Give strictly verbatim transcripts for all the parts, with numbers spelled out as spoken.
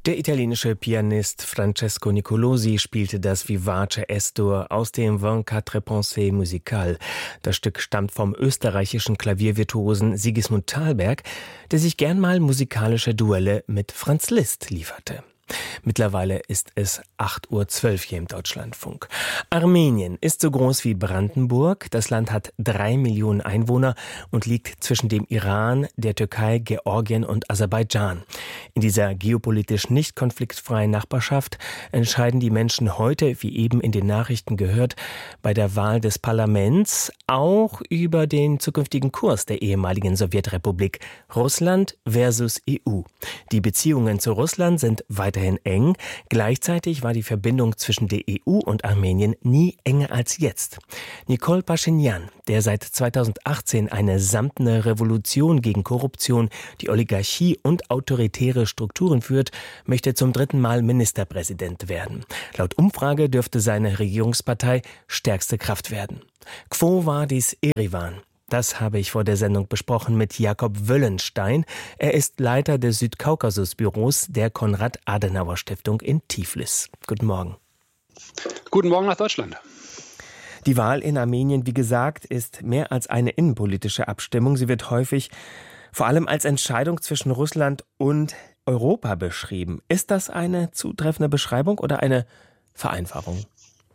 Der italienische Pianist Francesco Nicolosi spielte das Vivace Es-Dur aus dem vingt-quatre Pensées Musicales. Das Stück stammt vom österreichischen Klaviervirtuosen Sigismund Thalberg, der sich gern mal musikalische Duelle mit Franz Liszt lieferte. Mittlerweile ist es acht Uhr zwölf hier im Deutschlandfunk. Armenien ist so groß wie Brandenburg. Das Land hat drei Millionen Einwohner und liegt zwischen dem Iran, der Türkei, Georgien und Aserbaidschan. In dieser geopolitisch nicht konfliktfreien Nachbarschaft entscheiden die Menschen heute, wie eben in den Nachrichten gehört, bei der Wahl des Parlaments auch über den zukünftigen Kurs der ehemaligen Sowjetrepublik Russland versus E U. Die Beziehungen zu Russland sind weiterhin eng. Gleichzeitig war die Verbindung zwischen der E U und Armenien nie enger als jetzt. Nikol Paschinjan, der seit zweitausendachtzehn eine samtene Revolution gegen Korruption, die Oligarchie und autoritäre Strukturen führt, möchte zum dritten Mal Ministerpräsident werden. Laut Umfrage dürfte seine Regierungspartei stärkste Kraft werden. Quo vadis Erivan? Das habe ich vor der Sendung besprochen mit Jakob Wöllenstein. Er ist Leiter des Südkaukasus-Büros der Konrad-Adenauer-Stiftung in Tiflis. Guten Morgen. Guten Morgen nach Deutschland. Die Wahl in Armenien, wie gesagt, ist mehr als eine innenpolitische Abstimmung. Sie wird häufig vor allem als Entscheidung zwischen Russland und Europa beschrieben. Ist das eine zutreffende Beschreibung oder eine Vereinfachung?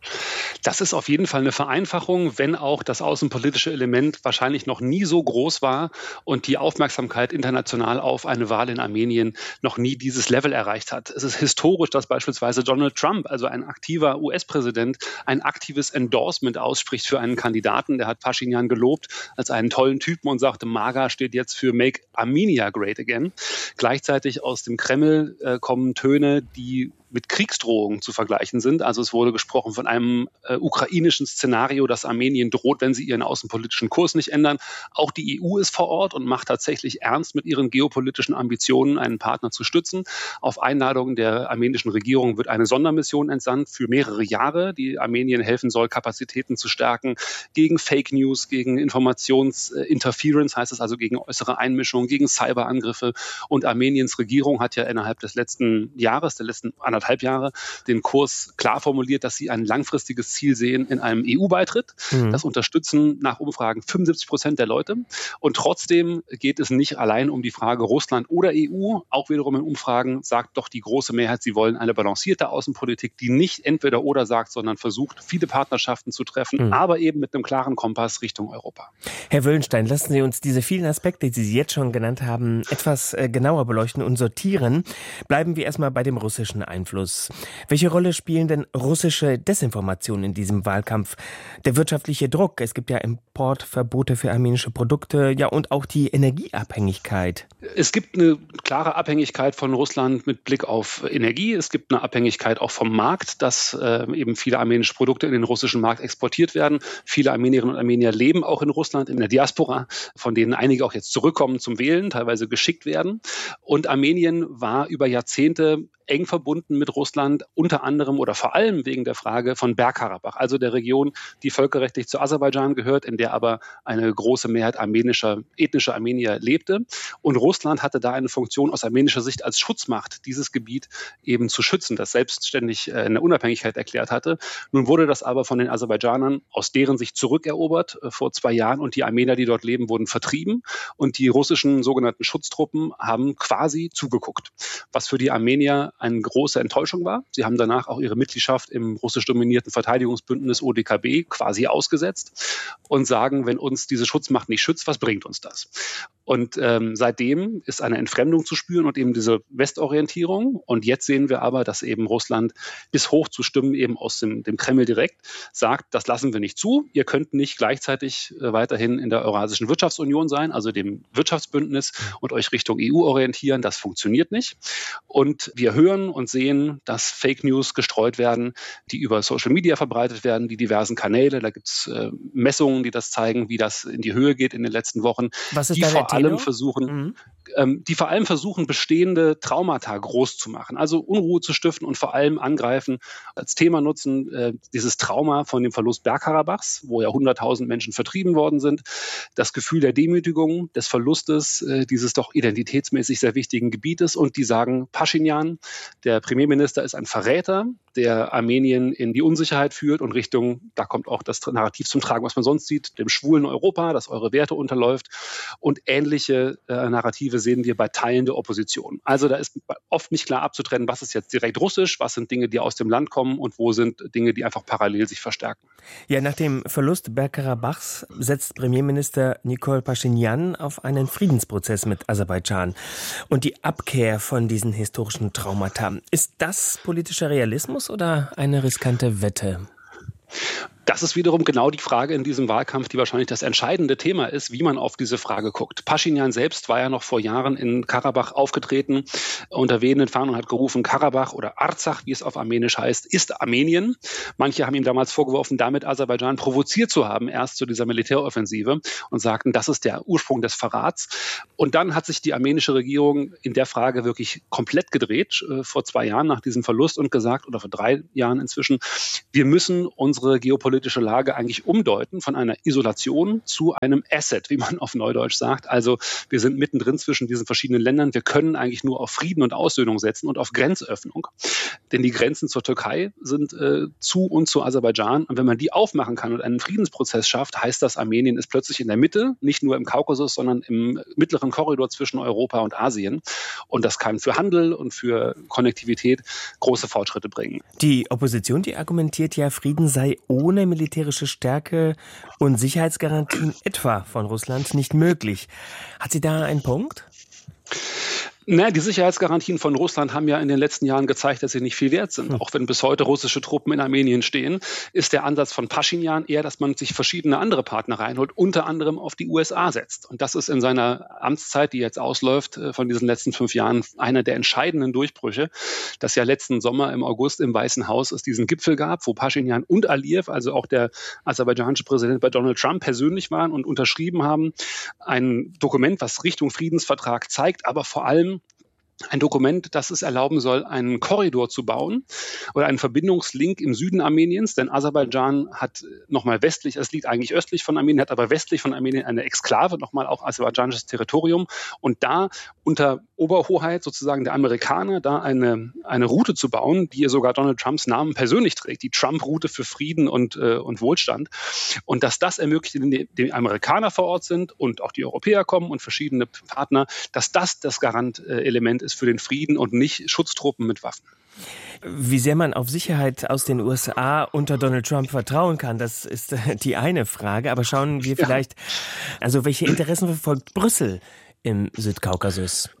Das ist auf jeden Fall eine Vereinfachung, wenn auch das außenpolitische Element wahrscheinlich noch nie so groß war und die Aufmerksamkeit international auf eine Wahl in Armenien noch nie dieses Level erreicht hat. Es ist historisch, dass beispielsweise Donald Trump, also ein aktiver U S-Präsident, ein aktives Endorsement ausspricht für einen Kandidaten. Der hat Paschinjan gelobt als einen tollen Typen und sagte, MAGA steht jetzt für Make Armenia Great Again. Gleichzeitig aus dem Kreml äh, kommen Töne, die mit Kriegsdrohungen zu vergleichen sind. Also es wurde gesprochen von einem äh, ukrainischen Szenario, das Armenien droht, wenn sie ihren außenpolitischen Kurs nicht ändern. Auch die E U ist vor Ort und macht tatsächlich ernst mit ihren geopolitischen Ambitionen, einen Partner zu stützen. Auf Einladung der armenischen Regierung wird eine Sondermission entsandt für mehrere Jahre, die Armenien helfen soll, Kapazitäten zu stärken gegen Fake News, gegen Informationsinterference, heißt es also gegen äußere Einmischung, gegen Cyberangriffe. Und Armeniens Regierung hat ja innerhalb des letzten Jahres, der letzten anderthalb Jahre, den Kurs klar formuliert, dass sie ein langfristiges Ziel sehen in einem E U-Beitritt. Mhm. Das unterstützen nach Umfragen fünfundsiebzig Prozent der Leute. Und trotzdem geht es nicht allein um die Frage Russland oder E U. Auch wiederum in Umfragen sagt doch die große Mehrheit, sie wollen eine balancierte Außenpolitik, die nicht entweder oder sagt, sondern versucht, viele Partnerschaften zu treffen, mhm. aber eben mit einem klaren Kompass Richtung Europa. Herr Wöllenstein, lassen Sie uns diese vielen Aspekte, die Sie jetzt schon genannt haben, etwas genauer beleuchten und sortieren. Bleiben wir erstmal bei dem russischen Einfluss. Welche Rolle spielen denn russische Desinformationen in diesem Wahlkampf? Der wirtschaftliche Druck, es gibt ja Importverbote für armenische Produkte, ja und auch die Energieabhängigkeit. Es gibt eine klare Abhängigkeit von Russland mit Blick auf Energie. Es gibt eine Abhängigkeit auch vom Markt, dass äh, eben viele armenische Produkte in den russischen Markt exportiert werden. Viele Armenierinnen und Armenier leben auch in Russland, in der Diaspora, von denen einige auch jetzt zurückkommen zum Wählen, teilweise geschickt werden. Und Armenien war über Jahrzehnte eng verbunden mit Russland, unter anderem oder vor allem wegen der Frage von Bergkarabach, also der Region, die völkerrechtlich zu Aserbaidschan gehört, in der aber eine große Mehrheit armenischer, ethnischer Armenier lebte. Und Russland hatte da eine Funktion aus armenischer Sicht als Schutzmacht, dieses Gebiet eben zu schützen, das selbstständig eine Unabhängigkeit erklärt hatte. Nun wurde das aber von den Aserbaidschanern aus deren Sicht zurückerobert äh, vor zwei Jahren und die Armenier, die dort leben, wurden vertrieben und die russischen sogenannten Schutztruppen haben quasi zugeguckt, was für die Armenier eine große Enttäuschung war. Sie haben danach auch ihre Mitgliedschaft im russisch dominierten Verteidigungsbündnis O D K B quasi ausgesetzt und sagen, wenn uns diese Schutzmacht nicht schützt, was bringt uns das? Und ähm, seitdem ist eine Entfremdung zu spüren und eben diese Westorientierung. Und jetzt sehen wir aber, dass eben Russland bis hoch zu Stimmen eben aus dem, dem Kreml direkt sagt, das lassen wir nicht zu. Ihr könnt nicht gleichzeitig äh, weiterhin in der Eurasischen Wirtschaftsunion sein, also dem Wirtschaftsbündnis, und euch Richtung E U orientieren. Das funktioniert nicht. Und wir hören und sehen, dass Fake News gestreut werden, die über Social Media verbreitet werden, die diversen Kanäle. Da gibt es äh, Messungen, die das zeigen, wie das in die Höhe geht in den letzten Wochen. Was ist die da der vor allem versuchen, mhm. ähm, die vor allem versuchen, bestehende Traumata groß zu machen, also Unruhe zu stiften und vor allem angreifen, als Thema nutzen, äh, dieses Trauma von dem Verlust Bergkarabachs, wo ja hunderttausend Menschen vertrieben worden sind, das Gefühl der Demütigung, des Verlustes äh, dieses doch identitätsmäßig sehr wichtigen Gebietes, und die sagen, Paschinjan, der Premierminister, ist ein Verräter, der Armenien in die Unsicherheit führt und Richtung, da kommt auch das Narrativ zum Tragen, was man sonst sieht, dem schwulen Europa, das eure Werte unterläuft, und ähnliche äh, Narrative sehen wir bei Teilen der Opposition. Also da ist oft nicht klar abzutrennen, was ist jetzt direkt russisch, was sind Dinge, die aus dem Land kommen und wo sind Dinge, die einfach parallel sich verstärken. Ja, nach dem Verlust Bergkarabachs setzt Premierminister Nikol Paschinjan auf einen Friedensprozess mit Aserbaidschan und die Abkehr von diesen historischen Traumata. Ist das politischer Realismus oder eine riskante Wette? Das ist wiederum genau die Frage in diesem Wahlkampf, die wahrscheinlich das entscheidende Thema ist, wie man auf diese Frage guckt. Paschinjan selbst war ja noch vor Jahren in Karabach aufgetreten, unter wehenden Fahnen und hat gerufen, Karabach oder Arzach, wie es auf Armenisch heißt, ist Armenien. Manche haben ihm damals vorgeworfen, damit Aserbaidschan provoziert zu haben, erst zu dieser Militäroffensive, und sagten, das ist der Ursprung des Verrats. Und dann hat sich die armenische Regierung in der Frage wirklich komplett gedreht, äh, vor zwei Jahren nach diesem Verlust, und gesagt, oder vor drei Jahren inzwischen, wir müssen unsere geopolitische Lage eigentlich umdeuten von einer Isolation zu einem Asset, wie man auf Neudeutsch sagt. Also wir sind mittendrin zwischen diesen verschiedenen Ländern. Wir können eigentlich nur auf Frieden und Aussöhnung setzen und auf Grenzöffnung. Denn die Grenzen zur Türkei sind äh, zu und zu Aserbaidschan. Und wenn man die aufmachen kann und einen Friedensprozess schafft, heißt das, Armenien ist plötzlich in der Mitte, nicht nur im Kaukasus, sondern im mittleren Korridor zwischen Europa und Asien. Und das kann für Handel und für Konnektivität große Fortschritte bringen. Die Opposition, die argumentiert ja, Frieden sei ohne militärische Stärke und Sicherheitsgarantien etwa von Russland nicht möglich. Hat sie da einen Punkt? Na, die Sicherheitsgarantien von Russland haben ja in den letzten Jahren gezeigt, dass sie nicht viel wert sind. Auch wenn bis heute russische Truppen in Armenien stehen, ist der Ansatz von Paschinjan eher, dass man sich verschiedene andere Partner reinholt, unter anderem auf die U S A setzt. Und das ist in seiner Amtszeit, die jetzt ausläuft, von diesen letzten fünf Jahren, einer der entscheidenden Durchbrüche, dass ja letzten Sommer im August im Weißen Haus es diesen Gipfel gab, wo Paschinjan und Aliyev, also auch der aserbaidschanische Präsident, bei Donald Trump persönlich waren und unterschrieben haben. Ein Dokument, was Richtung Friedensvertrag zeigt, aber vor allem ein Dokument, das es erlauben soll, einen Korridor zu bauen oder einen Verbindungslink im Süden Armeniens, denn Aserbaidschan hat nochmal westlich, es liegt eigentlich östlich von Armenien, hat aber westlich von Armenien eine Exklave, nochmal auch aserbaidschanisches Territorium, und da unter Oberhoheit sozusagen der Amerikaner da eine, eine Route zu bauen, die sogar Donald Trumps Namen persönlich trägt, die Trump-Route für Frieden und, äh, und Wohlstand, und dass das ermöglicht, indem die Amerikaner vor Ort sind und auch die Europäer kommen und verschiedene Partner, dass das das Garantelement ist für den Frieden und nicht Schutztruppen mit Waffen. Wie sehr man auf Sicherheit aus den U S A unter Donald Trump vertrauen kann, das ist die eine Frage. Aber schauen wir vielleicht, also welche Interessen verfolgt Brüssel im Südkaukasus?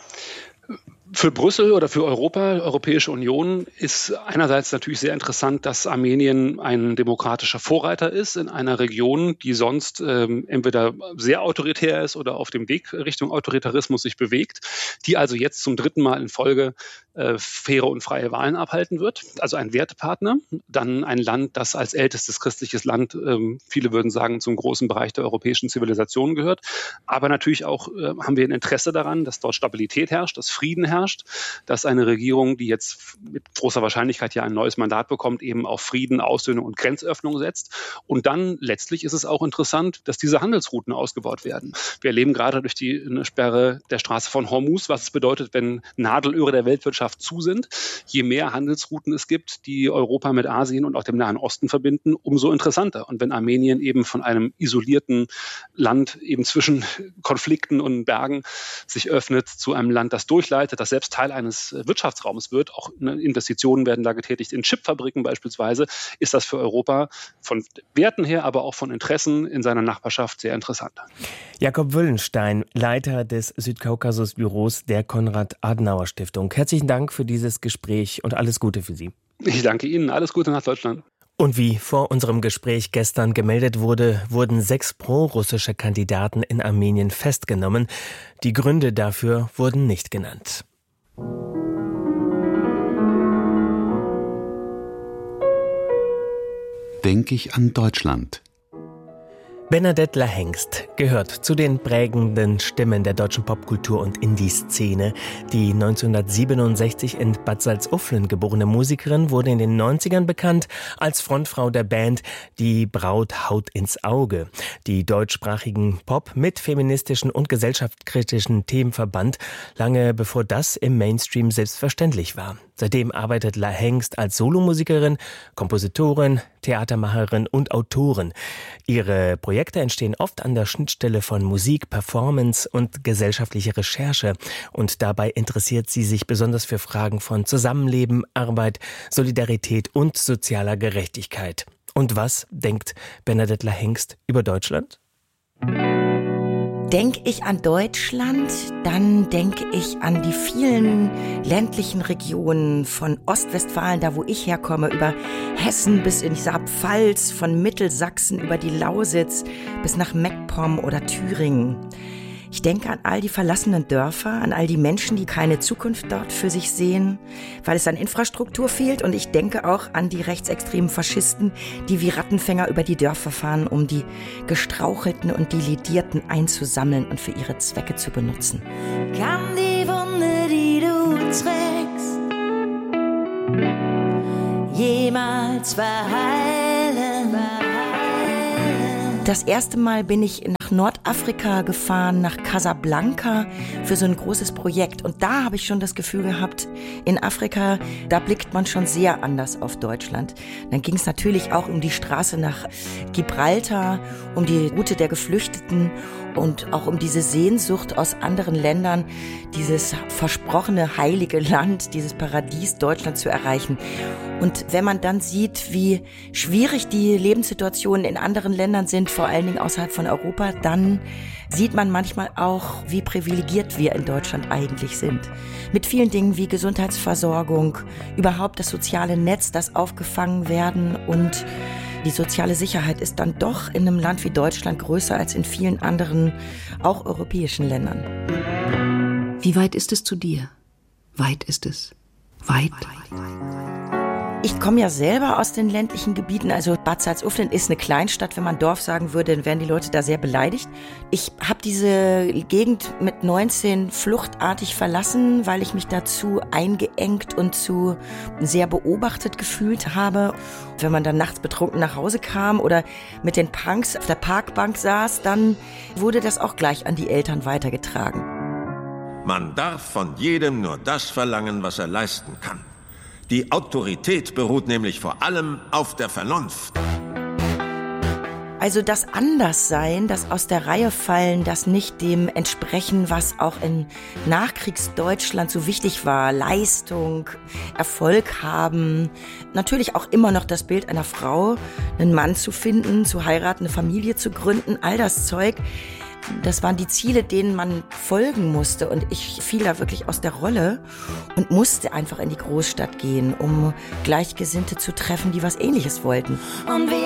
Für Brüssel oder für Europa, Europäische Union, ist einerseits natürlich sehr interessant, dass Armenien ein demokratischer Vorreiter ist in einer Region, die sonst ähm, entweder sehr autoritär ist oder auf dem Weg Richtung Autoritarismus sich bewegt, die also jetzt zum dritten Mal in Folge äh, faire und freie Wahlen abhalten wird. Also ein Wertepartner, dann ein Land, das als ältestes christliches Land, ähm, viele würden sagen, zum großen Bereich der europäischen Zivilisation gehört. Aber natürlich auch äh, haben wir ein Interesse daran, dass dort Stabilität herrscht, dass Frieden herrscht, dass eine Regierung, die jetzt mit großer Wahrscheinlichkeit ja ein neues Mandat bekommt, eben auf Frieden, Aussöhnung und Grenzöffnung setzt. Und dann letztlich ist es auch interessant, dass diese Handelsrouten ausgebaut werden. Wir erleben gerade durch die Sperre der Straße von Hormuz, was es bedeutet, wenn Nadelöhre der Weltwirtschaft zu sind. Je mehr Handelsrouten es gibt, die Europa mit Asien und auch dem Nahen Osten verbinden, umso interessanter. Und wenn Armenien eben von einem isolierten Land eben zwischen Konflikten und Bergen sich öffnet zu einem Land, das durchleitet, das selbst Teil eines Wirtschaftsraums wird, auch Investitionen werden da getätigt in Chipfabriken beispielsweise, ist das für Europa von Werten her, aber auch von Interessen in seiner Nachbarschaft sehr interessant. Jakob Wüllenstein, Leiter des Südkaukasus-Büros der Konrad-Adenauer-Stiftung. Herzlichen Dank für dieses Gespräch und alles Gute für Sie. Ich danke Ihnen. Alles Gute nach Deutschland. Und wie vor unserem Gespräch gestern gemeldet wurde, wurden sechs pro-russische Kandidaten in Armenien festgenommen. Die Gründe dafür wurden nicht genannt. Denke ich an Deutschland. Bernadette Lahengst gehört zu den prägenden Stimmen der deutschen Popkultur- und Indie-Szene. Die neunzehnhundertsiebenundsechzig in Bad Salzuflen geborene Musikerin wurde in den neunzigern bekannt als Frontfrau der Band Die Braut haut ins Auge, die deutschsprachigen Pop mit feministischen und gesellschaftskritischen Themen verband, lange bevor das im Mainstream selbstverständlich war. Seitdem arbeitet Lahengst als Solomusikerin, Kompositorin, Theatermacherin und Autorin. Ihre Projekte entstehen oft an der Schnittstelle von Musik, Performance und gesellschaftlicher Recherche. Und dabei interessiert sie sich besonders für Fragen von Zusammenleben, Arbeit, Solidarität und sozialer Gerechtigkeit. Und was denkt Bernadette Lahengst über Deutschland? Denke ich an Deutschland, dann denke ich an die vielen ländlichen Regionen von Ostwestfalen, da wo ich herkomme, über Hessen bis in die Saarpfalz, von Mittelsachsen über die Lausitz bis nach Meckpomm oder Thüringen. Ich denke an all die verlassenen Dörfer, an all die Menschen, die keine Zukunft dort für sich sehen, weil es an Infrastruktur fehlt. Und ich denke auch an die rechtsextremen Faschisten, die wie Rattenfänger über die Dörfer fahren, um die Gestrauchelten und die Lidierten einzusammeln und für ihre Zwecke zu benutzen. Kann die Wunde, die du trägst, jemals verheilen? Das erste Mal bin ich nach Nordafrika gefahren, nach Casablanca, für so ein großes Projekt. Und da habe ich schon das Gefühl gehabt, in Afrika, da blickt man schon sehr anders auf Deutschland. Dann ging es natürlich auch um die Straße nach Gibraltar, um die Route der Geflüchteten und auch um diese Sehnsucht aus anderen Ländern, dieses versprochene heilige Land, dieses Paradies Deutschland zu erreichen. Und wenn man dann sieht, wie schwierig die Lebenssituationen in anderen Ländern sind, vor allen Dingen außerhalb von Europa, dann sieht man manchmal auch, wie privilegiert wir in Deutschland eigentlich sind. Mit vielen Dingen wie Gesundheitsversorgung, überhaupt das soziale Netz, das aufgefangen werden, und die soziale Sicherheit ist dann doch in einem Land wie Deutschland größer als in vielen anderen, auch europäischen Ländern. Wie weit ist es zu dir? Weit ist es. Weit. Ich komme ja selber aus den ländlichen Gebieten, also Bad Salzuflen ist eine Kleinstadt. Wenn man Dorf sagen würde, dann wären die Leute da sehr beleidigt. Ich habe diese Gegend mit neunzehn fluchtartig verlassen, weil ich mich dazu eingeengt und zu sehr beobachtet gefühlt habe. Wenn man dann nachts betrunken nach Hause kam oder mit den Punks auf der Parkbank saß, dann wurde das auch gleich an die Eltern weitergetragen. Man darf von jedem nur das verlangen, was er leisten kann. Die Autorität beruht nämlich vor allem auf der Vernunft. Also das Anderssein, das aus der Reihe fallen, das nicht dem entsprechen, was auch in Nachkriegsdeutschland so wichtig war. Leistung, Erfolg haben, natürlich auch immer noch das Bild einer Frau, einen Mann zu finden, zu heiraten, eine Familie zu gründen, all das Zeug. Das waren die Ziele, denen man folgen musste, und ich fiel da wirklich aus der Rolle und musste einfach in die Großstadt gehen, um Gleichgesinnte zu treffen, die was Ähnliches wollten. Und wir